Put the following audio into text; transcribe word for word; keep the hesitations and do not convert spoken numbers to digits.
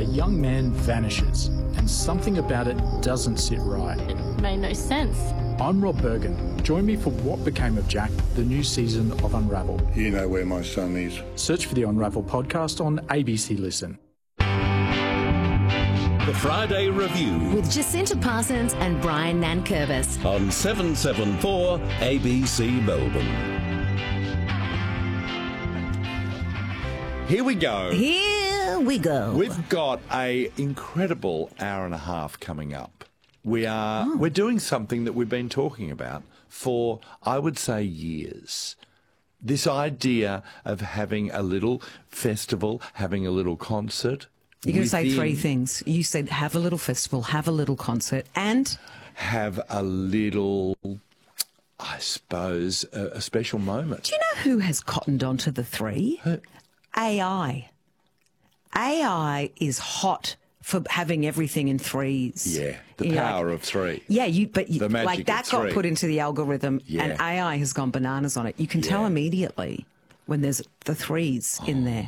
a young man vanishes and something about it doesn't sit right. It made no sense. I'm Rob Bergen. Join me for What Became of Jack, the new season of Unravel. You know where my son is. Search for the Unravel podcast on A B C Listen. The Friday Review with Jacinta Parsons and Brian Nankervis on seven seven four A B C Melbourne. Here we go. Here we go. We've got a incredible hour and a half coming up. We are oh. we're doing something that we've been talking about for, I would say, years. This idea of having a little festival, having a little concert. You're going to say within, three things. You said have a little festival, have a little concert, and have a little, I suppose, a, a special moment. Do you know who has cottoned onto the three? Who? A I. A I is hot for having everything in threes. Yeah, the You're power like, of three. Yeah, you but you, The magic like that of got three. put into the algorithm, Yeah. and A I has gone bananas on it. You can Yeah. tell immediately when there's the threes in there.